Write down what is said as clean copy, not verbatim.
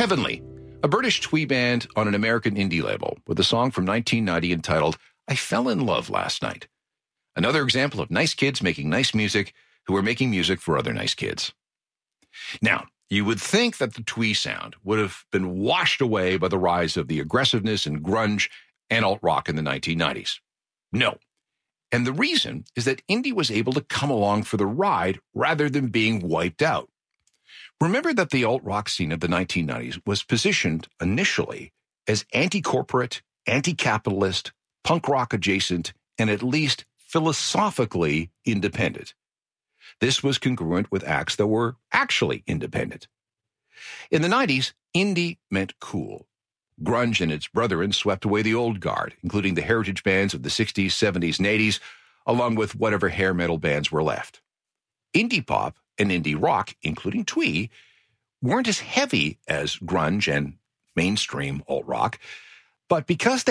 Heavenly, a British twee band on an American indie label with a song from 1990 entitled I Fell in Love Last Night. Another example of nice kids making nice music who are making music for other nice kids. Now, you would think that the twee sound would have been washed away by the rise of the aggressiveness and grunge and alt-rock in the 1990s. No. And the reason is that indie was able to come along for the ride rather than being wiped out. Remember that the alt-rock scene of the 1990s was positioned initially as anti-corporate, anti-capitalist, punk rock adjacent, and at least philosophically independent. This was congruent with acts that were actually independent. In the 90s, indie meant cool. Grunge and its brethren swept away the old guard, including the heritage bands of the 60s, 70s, and 80s, along with whatever hair metal bands were left. Indie pop and indie rock, including twee, weren't as heavy as grunge and mainstream alt-rock, but because they